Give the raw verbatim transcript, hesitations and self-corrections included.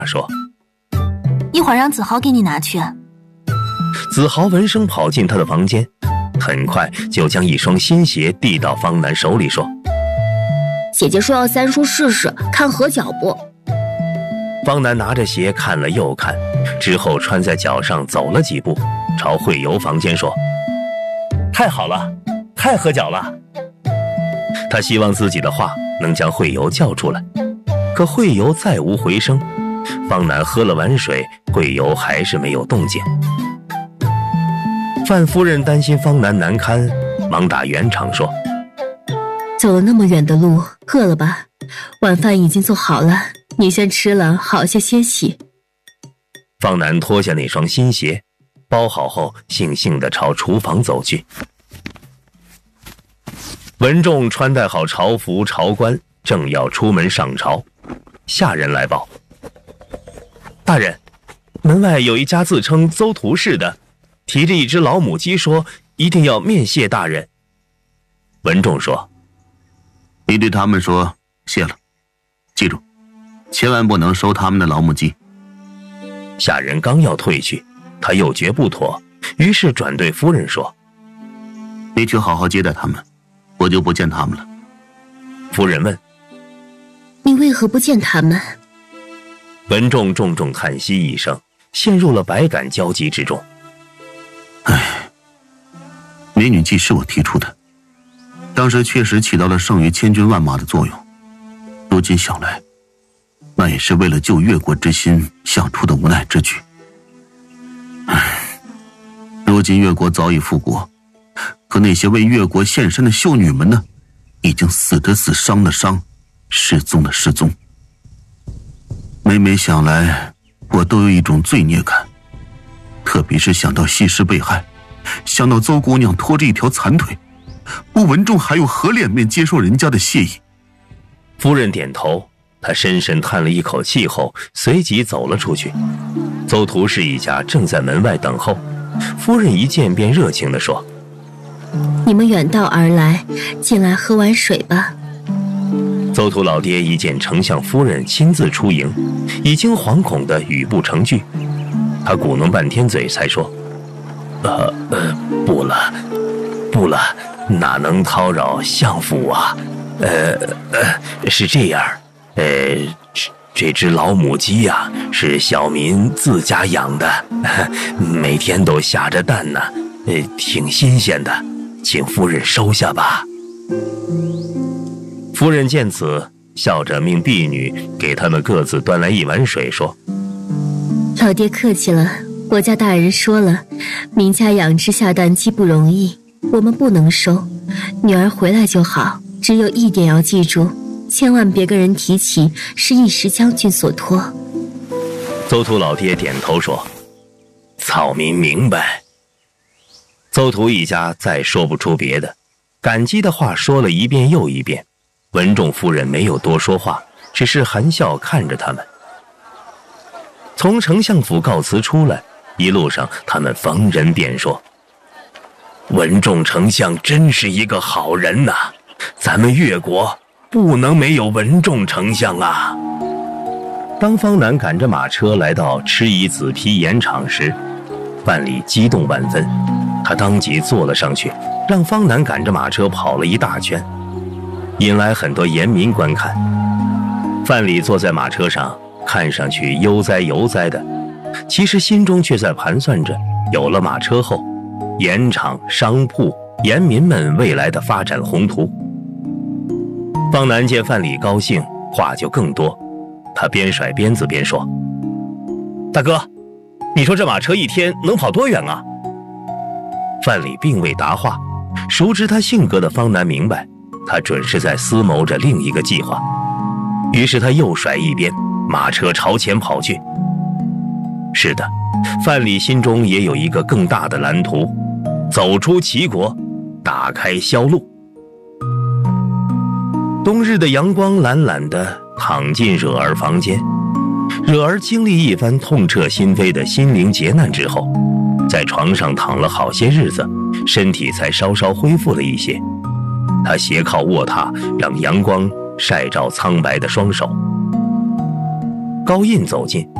他说：“ 一会儿让子豪给你拿去。” 子豪闻声跑进他的房间，很快就将一双新鞋递到方南手里，说：“ 姐姐说要三叔试试，看合脚不？” 方南拿着鞋看了又看，之后穿在脚上走了几步，朝慧游房间说：“太好了，太合脚了。”他希望自己的话能将慧游叫出来，可慧游再无回声。方南喝了碗水，慧游还是没有动静。范夫人担心方南难堪，忙打圆场说：“ 走了那么远的路，饿了吧？晚饭已经做好了，你先吃了，好些歇息。” 方南脱下那双新鞋，包好后悻悻地朝厨房走去。文仲穿戴好朝服朝冠，正要出门上朝，下人来报：“大人，门外有一家自称邹图氏的，提着一只老母鸡说一定要面谢大人。”文仲说：“ 你对他们说谢了，记住，千万不能收他们的老母鸡。” 下人刚要退去，他又觉不妥，于是转对夫人说：“ 你去好好接待他们，我就不见他们了。” 夫人问：“ 你为何不见他们？” 文仲重重叹息一声，陷入了百感交集之中。 唉，美女计是我提出的，当时确实起到了胜于千军万马的作用，如今想来，那也是为了救越国之心想出的无奈之举。唉，如今越国早已复国，可那些为越国献身的秀女们呢，已经死的死，伤的伤，失踪的失踪。每每想来，我都有一种罪孽感，特别是想到西施被害，想到邹姑娘拖着一条残腿，我文仲还有何脸面接受人家的谢意？ 夫人点头，她深深叹了一口气后，随即走了出去。邹图氏一家正在门外等候，夫人一见便热情地说：“ 你们远道而来，进来喝碗水吧。” 邹图老爹一见丞相夫人亲自出迎，已经惶恐的语不成句。他鼓弄半天嘴才说：“呃呃，不了，不了，哪能叨扰相府啊？呃呃，是这样，呃，这这只老母鸡呀、啊，是小民自家养的，每天都下着蛋呢，呃，挺新鲜的，请夫人收下吧。”夫人见此，笑着命婢女给他们各自端来一碗水，说：“ 老爹客气了，我家大人说了，民家养只下蛋鸡不容易，我们不能收。女儿回来就好，只有一点要记住，千万别跟人提起是一时将军所托。” 邹图老爹点头说：“草民明白。”邹图一家再说不出别的，感激的话说了一遍又一遍。文仲夫人没有多说话，只是含笑看着他们。从丞相府告辞出来，一路上他们逢人便说：“文仲丞相真是一个好人呐、啊，咱们越国不能没有文仲丞相啊。”当方南赶着马车来到赤夷子皮盐场时，范蠡激动万分，他当即坐了上去，让方南赶着马车跑了一大圈，引来很多盐民观看。范蠡坐在马车上，看上去悠哉悠哉的，其实心中却在盘算着，有了马车后，盐场、商铺、盐民们未来的发展宏图。方南见范蠡高兴，话就更多，他边甩鞭子边说：“大哥，你说这马车一天能跑多远啊？”范蠡并未答话，熟知他性格的方南明白，他准是在思谋着另一个计划，于是他又甩一鞭，马车朝前跑去。是的，范蠡心中也有一个更大的蓝图，走出齐国，打开销路。冬日的阳光懒懒地躺进惹儿房间，惹儿经历一番痛彻心扉的心灵劫难之后，在床上躺了好些日子，身体才稍稍恢复了一些。他斜靠卧榻，让阳光晒照苍白的双手。 高印走近，